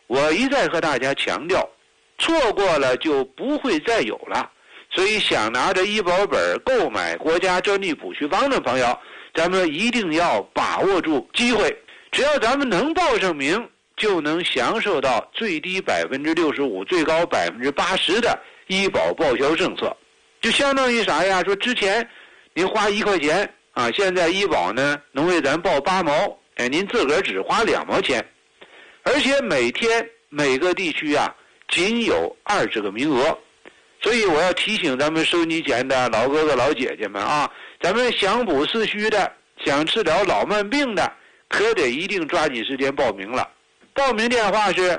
我一再和大家强调，错过了就不会再有了。所以想拿着医保本购买国家专利补虚方的朋友，咱们一定要把握住机会。只要咱们能报上名，就能享受到最低65%、最高80%的医保报销政策。就相当于啥呀？说之前您花1块钱啊，现在医保呢能为咱报8毛，您自个儿只花2毛钱。而且每天每个地区啊仅有20个名额。所以我要提醒咱们收音机前的老哥哥老姐姐们啊，咱们想补四虚的，想治疗老慢病的，可得一定抓紧时间报名了。报名电话是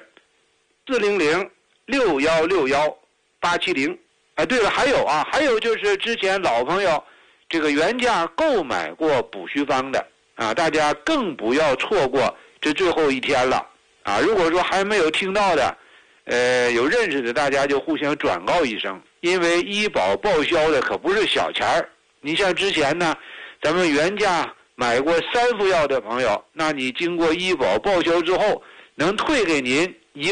400-6161-870。对了，还有就是之前老朋友这个原价购买过补虚方的啊，大家更不要错过这最后一天了啊！如果说还没有听到的，有认识的，大家就互相转告一声，因为医保报销的可不是小钱儿。你像之前呢，咱们原价买过3副药的朋友，那你经过医保报销之后，能退给您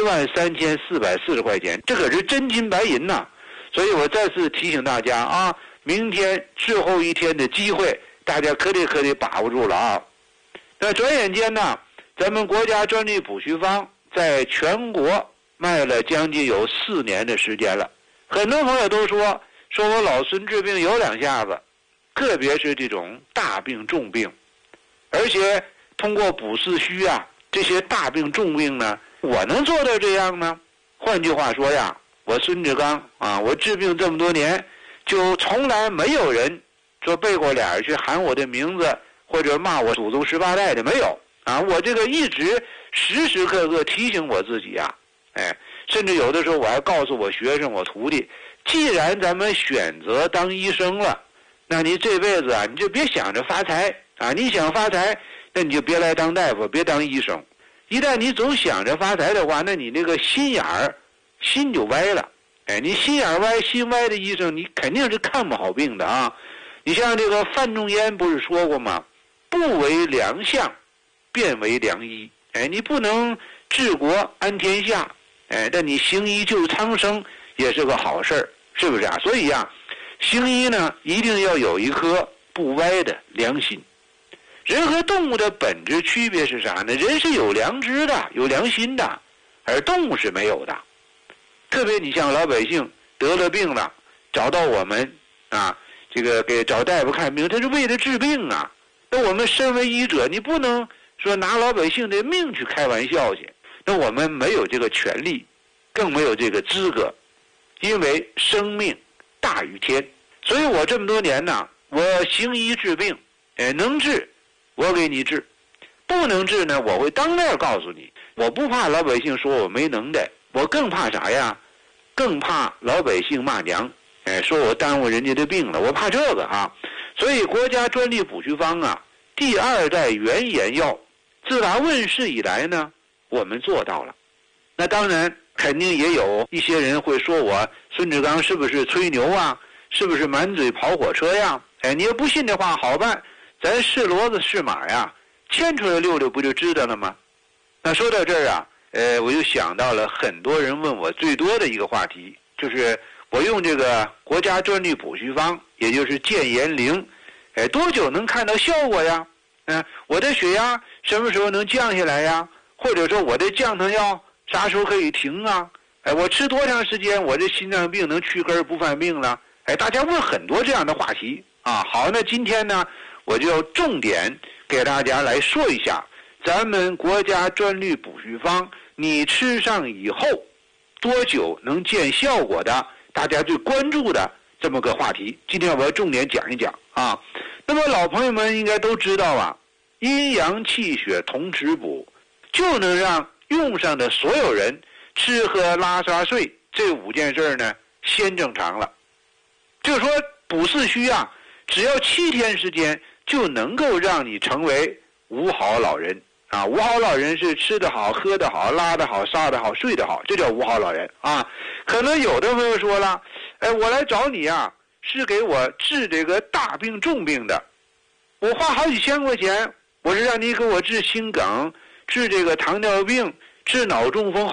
13440块钱，这可是真金白银呐！所以我再次提醒大家啊，明天最后一天的机会，大家可得把握住了啊！那转眼间呢，咱们国家专利补虚方在全国卖了将近有4年的时间了。很多朋友都说我老孙治病有2下子，特别是这种大病重病，而且通过补四虚啊，这些大病重病呢，我能做到这样吗？换句话说呀，我孙志刚啊，我治病这么多年，就从来没有人说背过脸去喊我的名字或者骂我祖宗18代的，没有啊！我这个一直时时刻刻提醒我自己啊，甚至有的时候我还告诉我学生我徒弟，既然咱们选择当医生了，那你这辈子啊，你就别想着发财啊！你想发财，那你就别来当大夫，别当医生。一旦你总想着发财的话，那你那个心就歪了。你心眼歪、心歪的医生，你肯定是看不好病的啊！你像这个范仲淹不是说过吗？不为良相，便为良医。你不能治国安天下，但你行医救苍生也是个好事儿，是不是啊？所以啊，行医呢一定要有一颗不歪的良心。人和动物的本质区别是啥呢？人是有良知的，有良心的，而动物是没有的。特别你像老百姓得了病了，找到我们啊，这个给找大夫看病，他是为了治病啊。那我们身为医者，你不能说拿老百姓的命去开玩笑去，那我们没有这个权利，更没有这个资格，因为生命大于天。所以我这么多年呢，我行医治病，能治我给你治，不能治呢，我会当面告诉你。我不怕老百姓说我没能耐，我更怕啥呀？更怕老百姓骂娘，说我耽误人家的病了，我怕这个啊。所以国家专利补虚方啊，第2代原研药，自打问世以来呢，我们做到了。那当然肯定也有一些人会说我孙志刚是不是吹牛啊，是不是满嘴跑火车呀？你要不信的话，好办，咱试骡子试马呀，牵出来溜溜不就知道了吗？那说到这儿啊，我就想到了很多人问我最多的一个话题，就是我用这个国家专利补虚方，也就是健颜灵，多久能看到效果呀？我的血压什么时候能降下来呀？或者说我的降糖药啥时候可以停啊？我吃多长时间我这心脏病能去根不犯病了？大家问很多这样的话题啊。好，那今天呢，我就重点给大家来说一下咱们国家专利补虚方，你吃上以后多久能见效果的，大家最关注的这么个话题，今天我要重点讲一讲啊。那么老朋友们应该都知道啊，阴阳气血同时补，就能让用上的所有人吃喝拉撒睡这5件事呢先正常了。就是说补四虚啊，只要7天时间就能够让你成为五好老人啊。五好老人是吃得好、喝得好、拉得好、撒得好、睡得好，这叫五好老人啊。可能有的朋友说了，我来找你啊，是给我治这个大病重病的，我花好几千块钱，我是让你给我治心梗、治这个糖尿病、治脑中风